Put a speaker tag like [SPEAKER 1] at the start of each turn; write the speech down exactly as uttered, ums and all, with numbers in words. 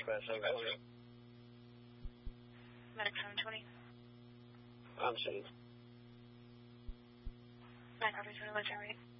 [SPEAKER 1] dispatch, seven twenty.
[SPEAKER 2] Medic seven twenty.
[SPEAKER 1] I'm seeing.
[SPEAKER 2] nine copies for the legendary.